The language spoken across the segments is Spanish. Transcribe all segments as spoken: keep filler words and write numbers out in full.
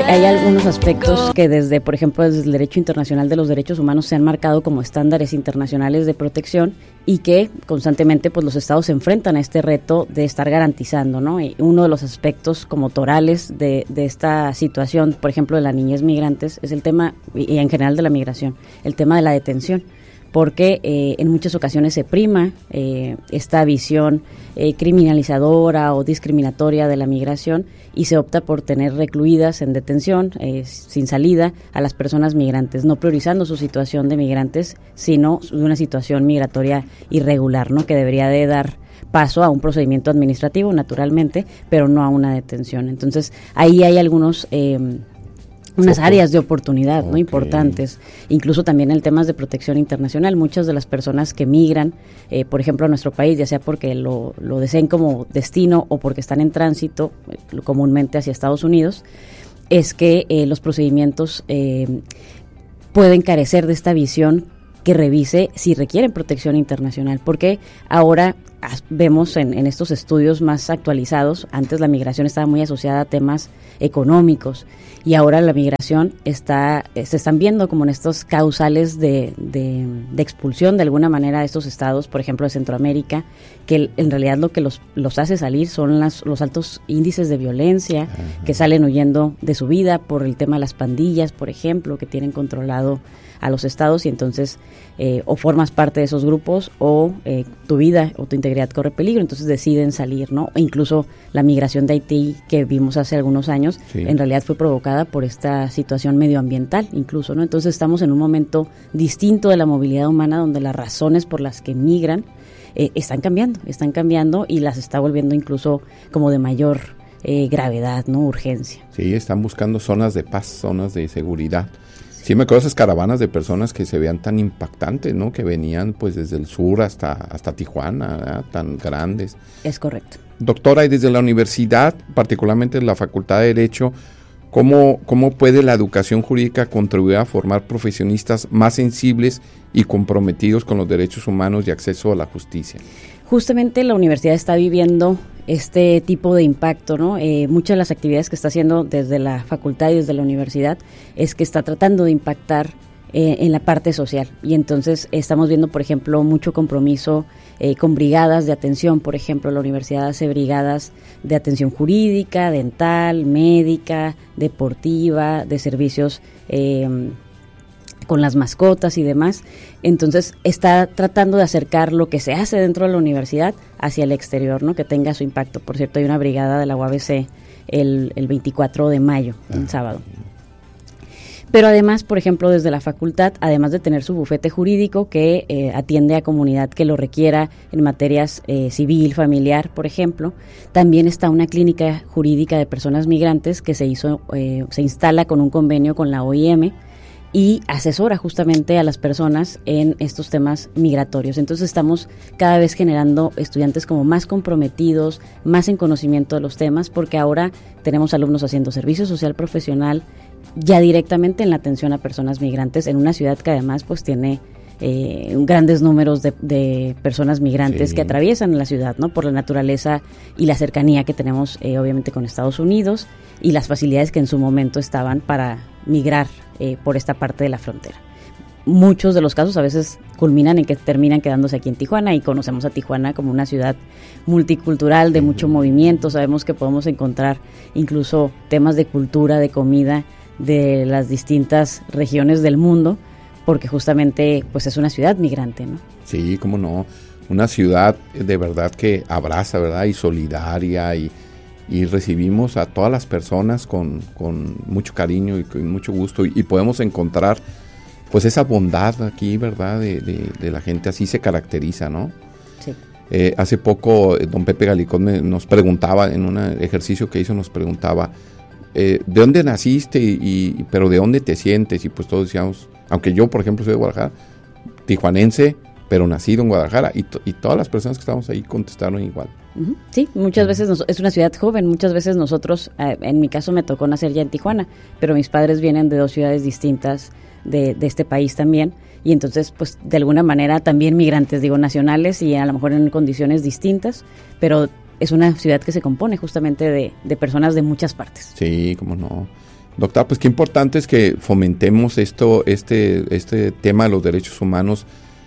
hay algunos aspectos que desde, por ejemplo, desde el derecho internacional de los derechos humanos se han marcado como estándares internacionales de protección y que constantemente pues los estados se enfrentan a este reto de estar garantizando, ¿no? Y uno de los aspectos como torales de, de esta situación, por ejemplo, de la niñez migrantes, es el tema, y en general de la migración, el tema de la detención. Porque eh, en muchas ocasiones se prima eh, esta visión eh, criminalizadora o discriminatoria de la migración y se opta por tener recluidas en detención, eh, sin salida, a las personas migrantes, no priorizando su situación de migrantes, sino de una situación migratoria irregular, ¿no? Que debería de dar paso a un procedimiento administrativo, naturalmente, pero no a una detención. Entonces, ahí hay algunos... Eh, unas áreas de oportunidad, okay, ¿no? Importantes, incluso también en temas de protección internacional. Muchas de las personas que migran, eh, por ejemplo, a nuestro país, ya sea porque lo, lo deseen como destino o porque están en tránsito, eh, comúnmente hacia Estados Unidos, es que eh, los procedimientos eh, pueden carecer de esta visión que revise si requieren protección internacional, porque ahora vemos en, en estos estudios más actualizados, antes la migración estaba muy asociada a temas económicos y ahora la migración está, se están viendo como en estos causales de, de, de expulsión de alguna manera de estos estados, por ejemplo de Centroamérica, que en realidad lo que los, los hace salir son las, los altos índices de violencia, uh-huh, que salen huyendo de su vida por el tema de las pandillas, por ejemplo, que tienen controlado a los estados y entonces eh, o formas parte de esos grupos o eh, tu vida o tu integridad corre peligro, entonces deciden salir, ¿no? E incluso la migración de Haití que vimos hace algunos años, sí, en realidad fue provocada por esta situación medioambiental incluso, ¿no? Entonces estamos en un momento distinto de la movilidad humana donde las razones por las que migran eh, están cambiando, están cambiando y las está volviendo incluso como de mayor eh, gravedad, ¿no? Urgencia. Sí, están buscando zonas de paz, zonas de seguridad. Sí, me acuerdo esas caravanas de personas que se veían tan impactantes, ¿no? Que venían pues desde el sur hasta, hasta Tijuana, ¿verdad? Tan grandes. Es correcto. Doctora, y desde la universidad, particularmente en la Facultad de Derecho, ¿cómo, cómo puede la educación jurídica contribuir a formar profesionistas más sensibles y comprometidos con los derechos humanos y acceso a la justicia? Justamente la universidad está viviendo este tipo de impacto, ¿no? Eh, muchas de las actividades que está haciendo desde la facultad y desde la universidad es que está tratando de impactar eh, en la parte social. Y entonces estamos viendo, por ejemplo, mucho compromiso eh, con brigadas de atención. Por ejemplo, la universidad hace brigadas de atención jurídica, dental, médica, deportiva, de servicios eh, con las mascotas y demás. Entonces está tratando de acercar lo que se hace dentro de la universidad hacia el exterior, ¿no? Que tenga su impacto. Por cierto, hay una brigada de la U A B C el, el veinticuatro de mayo, el ah. sábado. Pero además, por ejemplo, desde la facultad, además de tener su bufete jurídico que eh, atiende a comunidad que lo requiera en materias eh, civil, familiar, por ejemplo, también está una clínica jurídica de personas migrantes que se hizo, eh, se instala con un convenio con la O I M y asesora justamente a las personas en estos temas migratorios. Entonces estamos cada vez generando estudiantes como más comprometidos, más en conocimiento de los temas, porque ahora tenemos alumnos haciendo servicio social profesional ya directamente en la atención a personas migrantes en una ciudad que además pues tiene eh, grandes números de, de personas migrantes, sí, que atraviesan la ciudad, ¿no? Por la naturaleza y la cercanía que tenemos eh, obviamente con Estados Unidos y las facilidades que en su momento estaban para migrar eh, por esta parte de la frontera. Muchos de los casos a veces culminan en que terminan quedándose aquí en Tijuana y conocemos a Tijuana como una ciudad multicultural de mucho movimiento. Sabemos que podemos encontrar incluso temas de cultura, de comida, de las distintas regiones del mundo, porque justamente pues es una ciudad migrante, ¿no? Sí, cómo no, una ciudad de verdad que abraza, ¿verdad? Y solidaria y, y recibimos a todas las personas con, con mucho cariño y con mucho gusto y, y podemos encontrar pues esa bondad aquí, ¿verdad? De, de, de la gente, así se caracteriza, ¿no? Sí. Eh, hace poco don Pepe Galicón me, nos preguntaba, en un ejercicio que hizo nos preguntaba, Eh, ¿de dónde naciste? Y, y, pero ¿de dónde te sientes? Y pues todos decíamos, aunque yo por ejemplo soy de Guadalajara, tijuanense, pero nacido en Guadalajara, y, to, y todas las personas que estábamos ahí contestaron igual. Uh-huh. Sí, muchas uh-huh. veces nos, es una ciudad joven, muchas veces nosotros, eh, en mi caso me tocó nacer ya en Tijuana, pero mis padres vienen de dos ciudades distintas de, de este país también, y entonces pues de alguna manera también migrantes, digo, nacionales y a lo mejor en condiciones distintas, pero es una ciudad que se compone justamente de, de personas de muchas partes. Sí, cómo no. Doctor, pues qué importante es que fomentemos esto, este, este tema de los derechos humanos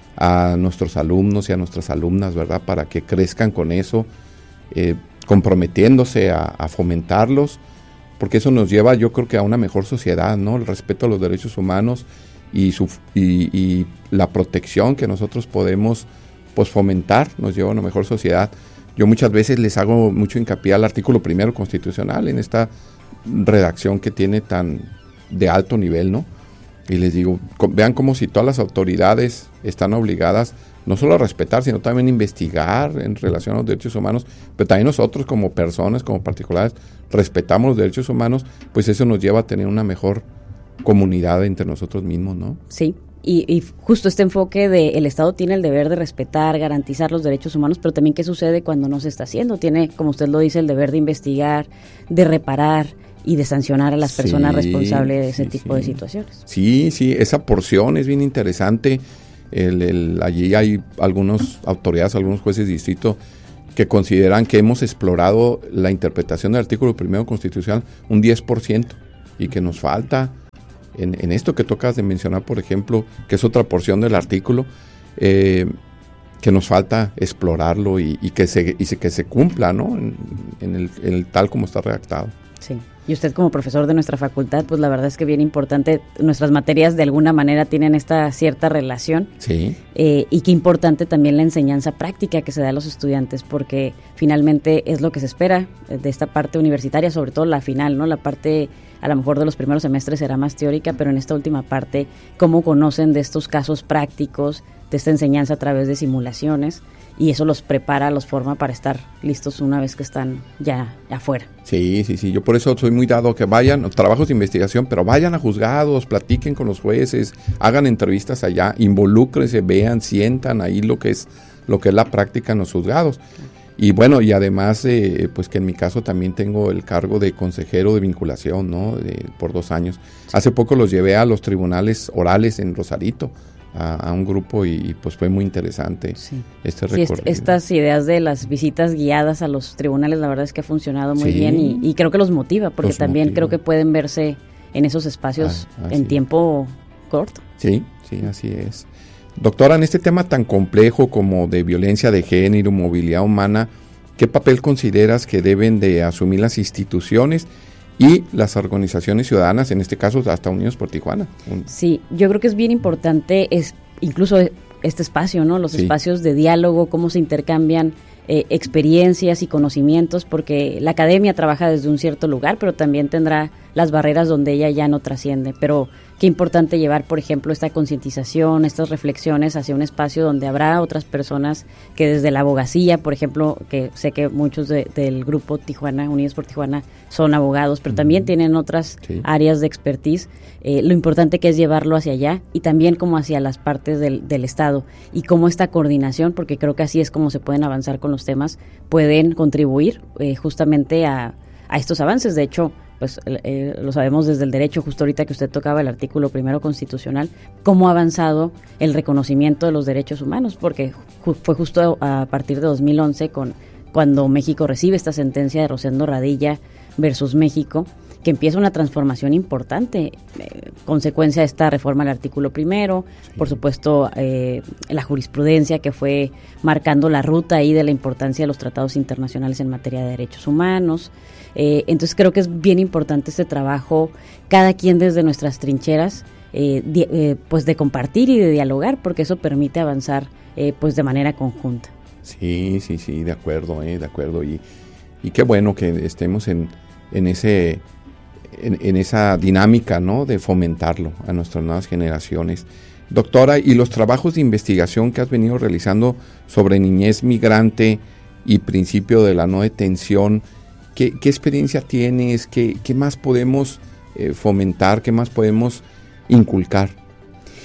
a nuestros alumnos y a nuestras alumnas, ¿verdad? Para que crezcan con eso, eh, comprometiéndose a, a fomentarlos, porque eso nos lleva, yo creo que a una mejor sociedad, ¿no? El respeto a los derechos humanos y, su, y, y la protección que nosotros podemos, pues, fomentar, nos lleva a una mejor sociedad. Yo muchas veces les hago mucho hincapié al artículo primero constitucional en esta redacción que tiene tan de alto nivel, ¿no? Y les digo, vean como si todas las autoridades están obligadas no solo a respetar, sino también a investigar en relación a los derechos humanos, pero también nosotros como personas, como particulares, respetamos los derechos humanos, pues eso nos lleva a tener una mejor comunidad entre nosotros mismos, ¿no? Sí, y, y justo este enfoque de el Estado tiene el deber de respetar, garantizar los derechos humanos, pero también qué sucede cuando no se está haciendo. Tiene, como usted lo dice, el deber de investigar, de reparar y de sancionar a las sí, personas responsables de ese sí, tipo sí. de situaciones. Sí, sí, esa porción es bien interesante. El, el, allí hay algunas autoridades, algunos jueces de distrito que consideran que hemos explorado la interpretación del artículo primero constitucional un diez por ciento y que nos falta en, en esto que tocas de mencionar, por ejemplo, que es otra porción del artículo, eh, que nos falta explorarlo y, y, que, se, y se, que se cumpla, ¿no? En, en, el, en el tal como está redactado. Sí. Y usted como profesor de nuestra facultad, pues la verdad es que bien importante, nuestras materias de alguna manera tienen esta cierta relación. Sí. Eh, y qué importante también la enseñanza práctica que se da a los estudiantes, porque finalmente es lo que se espera de esta parte universitaria, sobre todo la final, ¿no? La parte a lo mejor de los primeros semestres será más teórica, pero en esta última parte, cómo conocen de estos casos prácticos, de esta enseñanza a través de simulaciones, y eso los prepara, los forma para estar listos una vez que están ya afuera. Sí, sí, sí, yo por eso soy muy dado que vayan, trabajos de investigación, pero vayan a juzgados, platiquen con los jueces, hagan entrevistas allá, involúcrense, vean, sientan ahí lo que es, lo que es la práctica en los juzgados. Y bueno, y además, eh, pues que en mi caso también tengo el cargo de consejero de vinculación, ¿no? De, por dos años. Sí. Hace poco los llevé a los tribunales orales en Rosarito, a, a un grupo y, y pues fue muy interesante sí. este sí, recorrido. Est- estas ideas de las visitas guiadas a los tribunales, la verdad es que ha funcionado muy sí. bien y, y creo que los motiva, porque los también motiva. Creo que pueden verse en esos espacios ah, en tiempo corto. Sí, sí, así es. Doctora, en este tema tan complejo como de violencia de género, movilidad humana, ¿qué papel consideras que deben de asumir las instituciones y las organizaciones ciudadanas, en este caso hasta Unidos por Tijuana? Sí, yo creo que es bien importante, es incluso este espacio, ¿no? Los sí. espacios de diálogo, cómo se intercambian eh, experiencias y conocimientos, porque la academia trabaja desde un cierto lugar, pero también tendrá las barreras donde ella ya no trasciende, pero qué importante llevar, por ejemplo, esta concientización, estas reflexiones hacia un espacio donde habrá otras personas que desde la abogacía, por ejemplo, que sé que muchos de, del grupo Tijuana, Unidos por Tijuana, son abogados, pero uh-huh. también tienen otras sí. áreas de expertise. Eh, lo importante que es llevarlo hacia allá y también como hacia las partes del, del Estado y cómo esta coordinación, porque creo que así es como se pueden avanzar con los temas, pueden contribuir eh, justamente a, a estos avances. De hecho, pues eh, lo sabemos desde el derecho, justo ahorita que usted tocaba el artículo primero constitucional, cómo ha avanzado el reconocimiento de los derechos humanos, porque ju- fue justo a partir de dos mil once con, cuando México recibe esta sentencia de Rosendo Radilla versus México, que empieza una transformación importante, eh, consecuencia de esta reforma al artículo primero, sí. por supuesto eh, la jurisprudencia que fue marcando la ruta ahí de la importancia de los tratados internacionales en materia de derechos humanos. Eh, entonces creo que es bien importante este trabajo, cada quien desde nuestras trincheras, eh, di- eh, pues de compartir y de dialogar, porque eso permite avanzar eh, pues de manera conjunta. Sí, sí, sí, de acuerdo, eh, de acuerdo. Y, y qué bueno que estemos en, en ese en, en esa dinámica, ¿no? De fomentarlo a nuestras nuevas generaciones. Doctora, y los trabajos de investigación que has venido realizando sobre niñez migrante y principio de la no detención, ¿qué, qué experiencia tienes? ¿Qué, qué más podemos eh, fomentar? ¿Qué más podemos inculcar?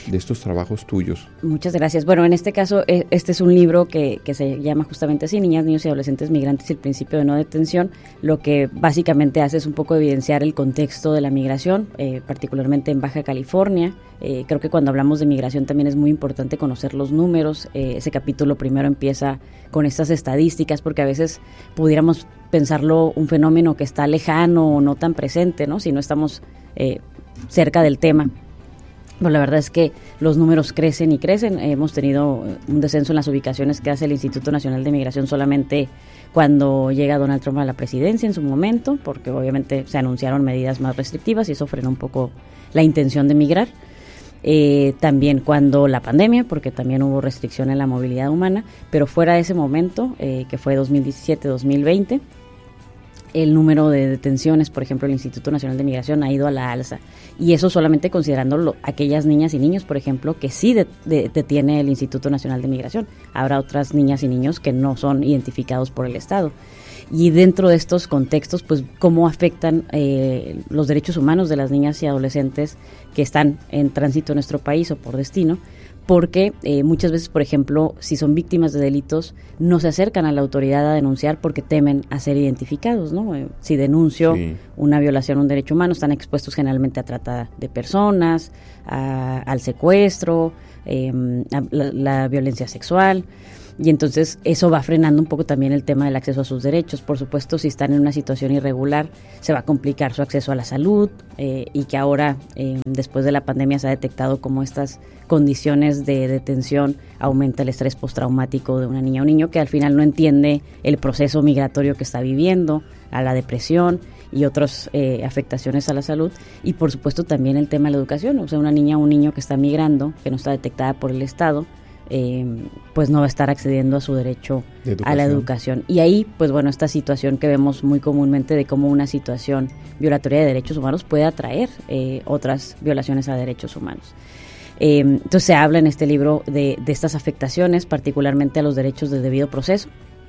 de estos trabajos tuyos. Muchas gracias. Bueno, en este caso, este es un libro que, que se llama justamente así, Niñas, Niños y Adolescentes Migrantes y el Principio de No Detención. Lo que básicamente hace es un poco evidenciar el contexto de la migración, eh, particularmente en Baja California. Eh, creo que cuando hablamos de migración también es muy importante conocer los números. Eh, ese capítulo primero empieza con estas estadísticas, porque a veces pudiéramos pensarlo un fenómeno que está lejano o no tan presente, ¿no? Si no estamos eh, cerca del tema. Pues la verdad es que los números crecen y crecen. Hemos tenido un descenso en las ubicaciones que hace el Instituto Nacional de Migración solamente cuando llega Donald Trump a la presidencia en su momento, porque obviamente se anunciaron medidas más restrictivas y eso frenó un poco la intención de migrar. Eh, también cuando la pandemia, porque también hubo restricción en la movilidad humana, pero fuera de ese momento, eh, que fue dos mil diecisiete dos mil veinte, el número de detenciones, por ejemplo, el Instituto Nacional de Migración ha ido a la alza. Y eso solamente considerando lo, aquellas niñas y niños, por ejemplo, que sí de, de, detiene el Instituto Nacional de Migración. Habrá otras niñas y niños que no son identificados por el Estado. Y dentro de estos contextos, pues, cómo afectan eh, los derechos humanos de las niñas y adolescentes que están en tránsito en nuestro país o por destino, porque eh, muchas veces, por ejemplo, si son víctimas de delitos, no se acercan a la autoridad a denunciar porque temen a ser identificados, ¿no? Eh, si denuncio sí. una violación a un derecho humano, están expuestos generalmente a trata de personas, a, al secuestro, eh, a la, la violencia sexual. Y entonces eso va frenando un poco también el tema del acceso a sus derechos. Por supuesto, si están en una situación irregular, se va a complicar su acceso a la salud eh, y que ahora, eh, después de la pandemia, se ha detectado como estas condiciones de detención aumenta el estrés postraumático de una niña o un niño que al final no entiende el proceso migratorio que está viviendo, a la depresión y otras eh, afectaciones a la salud. Y por supuesto también el tema de la educación, o sea, una niña o un niño que está migrando, que no está detectada por el Estado, Eh, pues no va a estar accediendo a su derecho a la educación. Y ahí, pues bueno, esta situación que vemos muy comúnmente de cómo una situación violatoria de derechos humanos puede atraer eh, otras violaciones a derechos humanos. Eh, entonces se habla en este libro de, de estas afectaciones, particularmente a los derechos del debido proceso,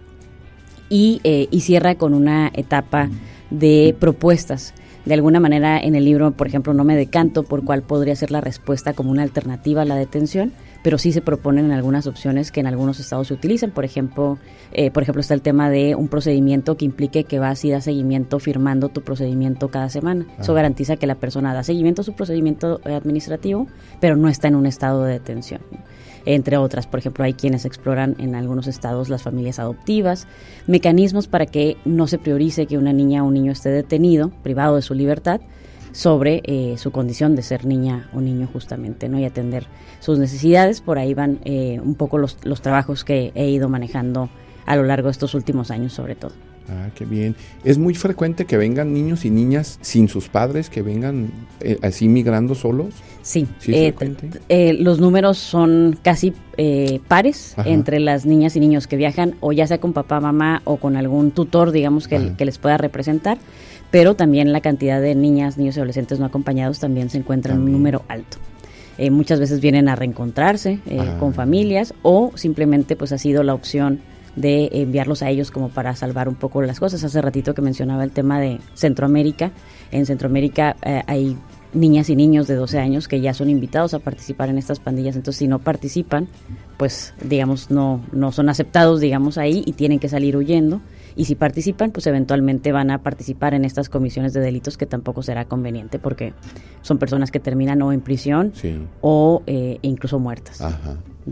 y, eh, y cierra con una etapa de propuestas. De alguna manera en el libro, por ejemplo, no me decanto por cuál podría ser la respuesta como una alternativa a la detención, pero sí se proponen algunas opciones que en algunos estados se utilizan. Por ejemplo, eh, por ejemplo está el tema de un procedimiento que implique que vas y das seguimiento firmando tu procedimiento cada semana. Ah. Eso garantiza que la persona da seguimiento a su procedimiento administrativo, pero no está en un estado de detención, entre otras. Por ejemplo, hay quienes exploran en algunos estados las familias adoptivas, mecanismos para que no se priorice que una niña o un niño esté detenido, privado de su libertad, sobre eh, su condición de ser niña o niño justamente, ¿no? Y atender sus necesidades. Por ahí van eh, un poco los, los trabajos que he ido manejando a lo largo de estos últimos años, sobre todo. Ah, qué bien. ¿Es muy frecuente que vengan niños y niñas sin sus padres, que vengan eh, así migrando solos? Sí, ¿Sí eh, eh, los números son casi eh, pares. Ajá. Entre las niñas y niños que viajan, o ya sea con papá, mamá o con algún tutor, digamos, que, que les pueda representar, pero también la cantidad de niñas, niños y adolescentes no acompañados también se encuentra en un número alto. Eh, muchas veces vienen a reencontrarse eh, ah. con familias, o simplemente pues ha sido la opción de enviarlos a ellos como para salvar un poco las cosas. Hace ratito que mencionaba el tema de Centroamérica. En Centroamérica eh, hay niñas y niños de doce años que ya son invitados a participar en estas pandillas. Entonces, si no participan, pues digamos no no son aceptados, digamos, ahí, y tienen que salir huyendo. Y si participan, pues eventualmente van a participar en estas comisiones de delitos, que tampoco será conveniente porque son personas que terminan o en prisión sí. o eh, incluso muertas. Ajá. Uh-huh.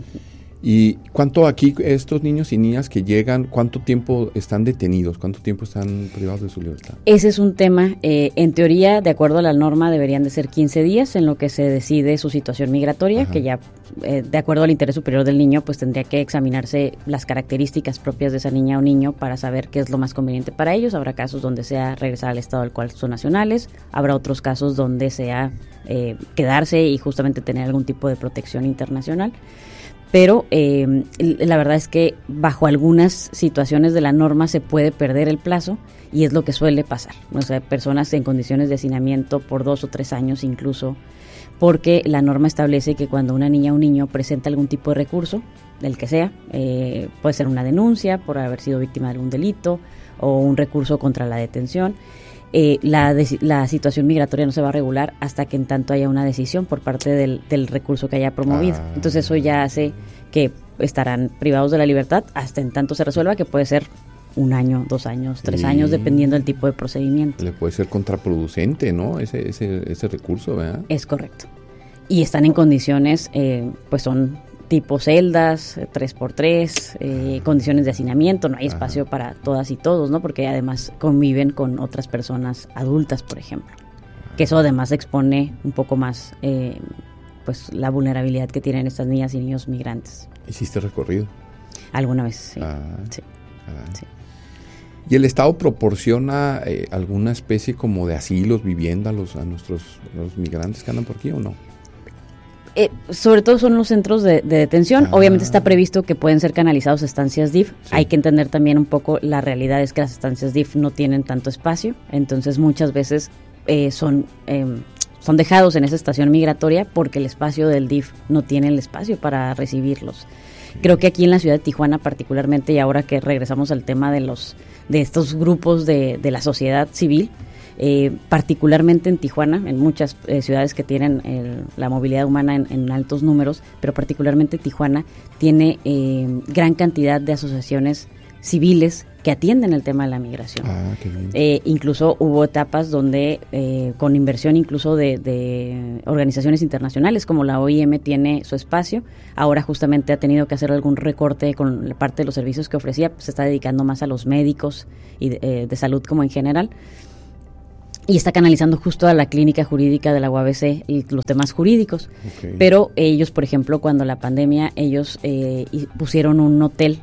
¿Y cuánto aquí estos niños y niñas que llegan, cuánto tiempo están detenidos? ¿Cuánto tiempo están privados de su libertad? Ese es un tema, eh, en teoría, de acuerdo a la norma, deberían de ser quince días en lo que se decide su situación migratoria. Ajá. Que ya, eh, de acuerdo al interés superior del niño, pues tendría que examinarse las características propias de esa niña o niño para saber qué es lo más conveniente para ellos. Habrá casos donde sea regresar al estado del cual son nacionales, habrá otros casos donde sea eh, quedarse y justamente tener algún tipo de protección internacional. Pero eh, la verdad es que bajo algunas situaciones de la norma se puede perder el plazo, y es lo que suele pasar. O sea, personas en condiciones de hacinamiento por dos o tres años incluso, porque la norma establece que cuando una niña o un niño presenta algún tipo de recurso, del que sea, eh, puede ser una denuncia por haber sido víctima de algún delito o un recurso contra la detención, eh, la, de, la situación migratoria no se va a regular hasta que en tanto haya una decisión por parte del, del recurso que haya promovido. Ah. Entonces eso ya hace que estarán privados de la libertad hasta en tanto se resuelva, que puede ser un año, dos años, tres sí. años, dependiendo del tipo de procedimiento. Le puede ser contraproducente, ¿no? Ese, ese, ese recurso, ¿verdad? Es correcto. Y están en condiciones, eh, pues son tipo celdas, tres por tres, eh, condiciones de hacinamiento, no hay espacio Ajá. para todas y todos, ¿no? Porque además conviven con otras personas adultas, por ejemplo. Que eso además expone un poco más, eh, pues, la vulnerabilidad que tienen estas niñas y niños migrantes. ¿Hiciste recorrido? Alguna vez, sí. Ah, sí. sí. ¿Y el Estado proporciona eh, alguna especie como de asilos, vivienda a los, a nuestros a los migrantes que andan por aquí o no? Eh, sobre todo son los centros de, de detención. Ah. Obviamente está previsto que pueden ser canalizados a estancias D I F. Sí. Hay que entender también un poco, la realidad es que las estancias D I F no tienen tanto espacio, entonces muchas veces eh, son, eh, son dejados en esa estación migratoria porque el espacio del D I F no tiene el espacio para recibirlos. Sí. Creo que aquí en la ciudad de Tijuana particularmente, y ahora que regresamos al tema de los de estos grupos de, de la sociedad civil, Eh, particularmente en Tijuana, en muchas eh, ciudades que tienen el, la movilidad humana en, en altos números, pero particularmente Tijuana tiene eh, gran cantidad de asociaciones civiles que atienden el tema de la migración. Ah, qué bien. Eh, incluso hubo etapas donde eh, con inversión incluso de, de organizaciones internacionales como la O I M tiene su espacio, ahora justamente ha tenido que hacer algún recorte con la parte de los servicios que ofrecía, pues se está dedicando más a los médicos y de, eh, de salud como en general. Y está canalizando justo a la clínica jurídica de la U A B C y los temas jurídicos. Okay. Pero ellos, por ejemplo, cuando la pandemia, ellos eh, pusieron un hotel,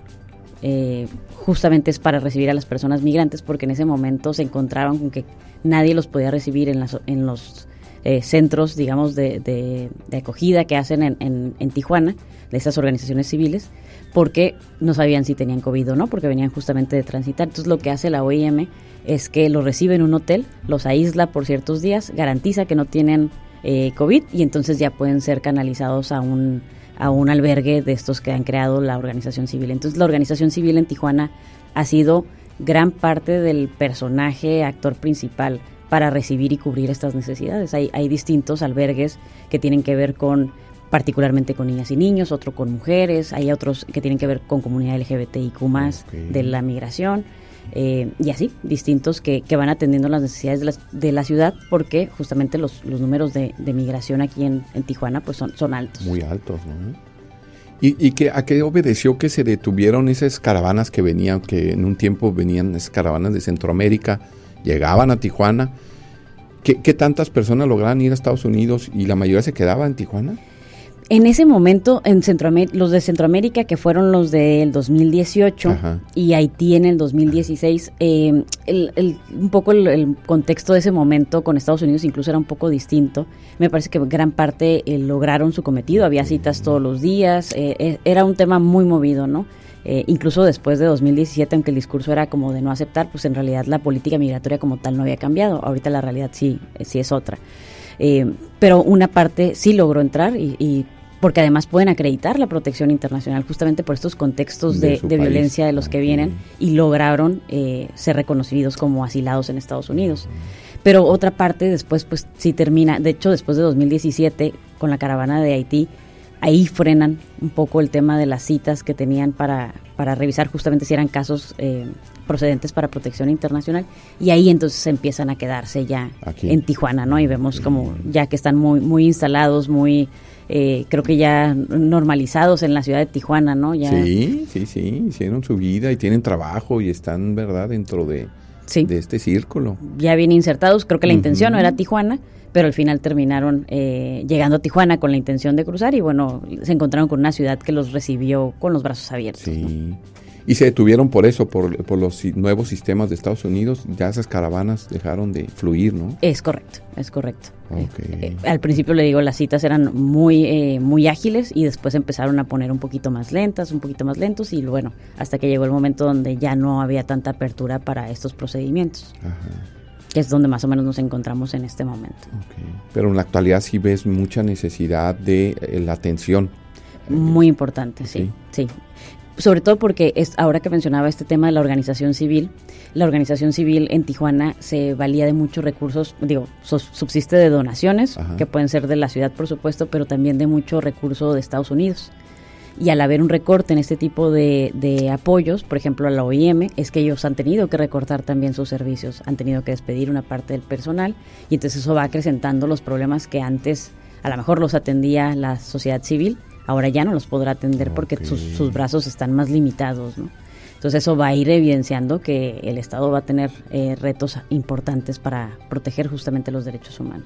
eh, justamente es para recibir a las personas migrantes, porque en ese momento se encontraron con que nadie los podía recibir en, las, en los eh, centros, digamos, de, de, de acogida que hacen en, en, en Tijuana, de esas organizaciones civiles, porque no sabían si tenían COVID o no, porque venían justamente de transitar. Entonces lo que hace la O I M es que los recibe en un hotel, los aísla por ciertos días, garantiza que no tienen eh, COVID y entonces ya pueden ser canalizados a un, a un albergue de estos que han creado la organización civil. Entonces la organización civil en Tijuana ha sido gran parte del personaje, actor principal para recibir y cubrir estas necesidades. Hay, hay distintos albergues que tienen que ver con particularmente con niñas y niños, otro con mujeres, hay otros que tienen que ver con comunidad L G B T I Q más, okay. de la migración, eh, y así, distintos que, que van atendiendo las necesidades de la, de la ciudad, porque justamente los, los números de, de migración aquí en, en Tijuana pues son, son altos. Muy altos, ¿no? ¿Y, y que, a qué obedeció que se detuvieron esas caravanas que venían, que en un tiempo venían esas caravanas de Centroamérica, llegaban a Tijuana? ¿Qué, qué tantas personas lograban ir a Estados Unidos y la mayoría se quedaba en Tijuana? En ese momento, en Centroamérica, los de Centroamérica, que fueron los del dos mil dieciocho, Ajá. y Haití en el dos mil dieciséis, eh, el, el, un poco el, el contexto de ese momento con Estados Unidos incluso era un poco distinto. Me parece que gran parte eh, lograron su cometido, había citas todos los días, eh, eh, era un tema muy movido, ¿no? Eh, incluso después de dos mil diecisiete, aunque el discurso era como de no aceptar, pues en realidad la política migratoria como tal no había cambiado. Ahorita la realidad sí, eh, sí es otra. Eh, pero una parte sí logró entrar y, y porque además pueden acreditar la protección internacional justamente por estos contextos de, de, de violencia de los que vienen y lograron eh, ser reconocidos como asilados en Estados Unidos. Pero otra parte después pues sí termina, de hecho después de dos mil diecisiete con la caravana de Haití, ahí frenan un poco el tema de las citas que tenían para, para revisar justamente si eran casos eh, procedentes para protección internacional, y ahí entonces empiezan a quedarse ya aquí en Tijuana, ¿no? Y vemos como ya que están muy, muy instalados, muy... Eh, creo que ya normalizados en la ciudad de Tijuana, ¿no? Ya. Sí, sí, sí, hicieron su vida y tienen trabajo y están, ¿verdad?, dentro de, sí. de este círculo. Ya bien insertados, creo que la uh-huh. intención no era Tijuana, pero al final terminaron eh, llegando a Tijuana con la intención de cruzar y bueno, se encontraron con una ciudad que los recibió con los brazos abiertos. Sí. ¿No? Y se detuvieron por eso, por, por los nuevos sistemas de Estados Unidos, ya esas caravanas dejaron de fluir, ¿no? Es correcto, es correcto. Okay. Eh, eh, al principio le digo, las citas eran muy eh, muy ágiles y después empezaron a poner un poquito más lentas, un poquito más lentos y bueno, hasta que llegó el momento donde ya no había tanta apertura para estos procedimientos. Ajá. Que es donde más o menos nos encontramos en este momento. Okay. Pero en la actualidad sí ves mucha necesidad de eh, la atención. Muy importante, sí, sí. sí. sobre todo porque es, ahora que mencionaba este tema de la organización civil, la organización civil en Tijuana se valía de muchos recursos, digo, subsiste de donaciones, Ajá. que pueden ser de la ciudad, por supuesto, pero también de mucho recurso de Estados Unidos. Y al haber un recorte en este tipo de, de apoyos, por ejemplo a la O I M, es que ellos han tenido que recortar también sus servicios, han tenido que despedir una parte del personal, y entonces eso va acrecentando los problemas que antes a lo mejor los atendía la sociedad civil, ahora ya no los podrá atender okay. porque sus, sus brazos están más limitados, ¿no? Entonces eso va a ir evidenciando que el Estado va a tener eh, retos importantes para proteger justamente los derechos humanos.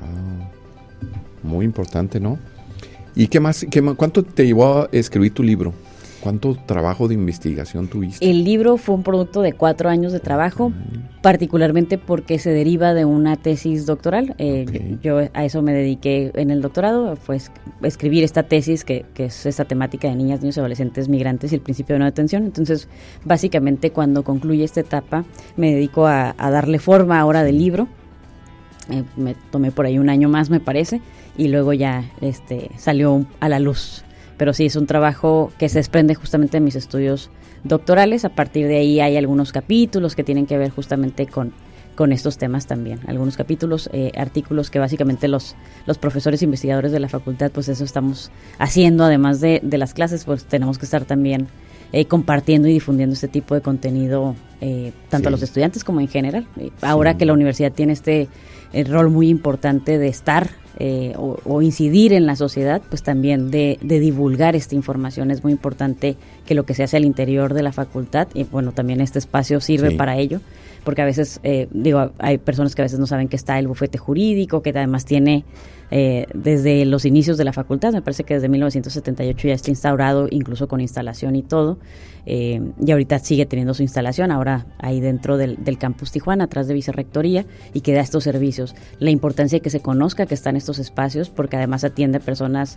Wow. Muy importante, ¿no? ¿Y qué más, qué más? ¿Cuánto te llevó a escribir tu libro? ¿Cuánto trabajo de investigación tuviste? El libro fue un producto de cuatro años de trabajo, uh-huh. particularmente porque se deriva de una tesis doctoral. Eh, okay. yo, yo a eso me dediqué en el doctorado, fue escribir esta tesis que, que es esta temática de niñas, niños y adolescentes migrantes y el principio de no detención. Entonces, básicamente cuando concluye esta etapa, me dedico a, a darle forma ahora del libro. Eh, me tomé por ahí un año más, me parece, y luego ya este, salió a la luz. Pero sí, es un trabajo que se desprende justamente de mis estudios doctorales. A partir de ahí hay algunos capítulos que tienen que ver justamente con, con estos temas también. Algunos capítulos, eh, artículos que básicamente los, los profesores investigadores de la facultad, pues eso estamos haciendo, además de, de las clases, pues tenemos que estar también eh, compartiendo y difundiendo este tipo de contenido, eh, tanto sí. a los estudiantes como en general. Eh, ahora sí. que la universidad tiene este el rol muy importante de estar eh, o, o incidir en la sociedad, pues también de, de divulgar esta información. Es muy importante que lo que se hace al interior de la facultad, y bueno, también este espacio sirve sí. para ello, porque a veces, eh, digo, hay personas que a veces no saben que está el bufete jurídico, que además tiene eh, desde los inicios de la facultad, me parece que desde mil novecientos setenta y ocho ya está instaurado, incluso con instalación y todo, eh, y ahorita sigue teniendo su instalación, ahora ahí dentro del, del campus Tijuana, atrás de Vicerrectoría, y que da estos servicios. La importancia de que se conozca que están estos espacios, porque además atiende a personas